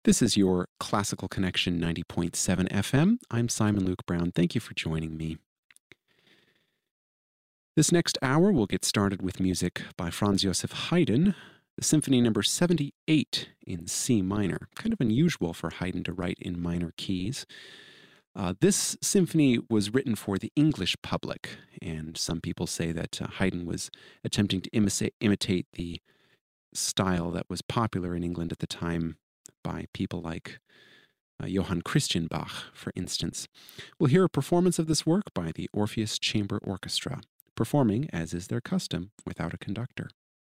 This is your Classical Connection 90.7 FM. I'm Simon Luke Brown. Thank you for joining me. This next hour, we'll get started with music by Franz Joseph Haydn, the Symphony number 78 in C minor. Kind of unusual for Haydn to write in minor keys. This symphony was written for the English public, and some people say that Haydn was attempting to imitate the style that was popular in England at the time by people like Johann Christian Bach, for instance. We'll hear a performance of this work by the Orpheus Chamber Orchestra, performing, as is their custom, without a conductor.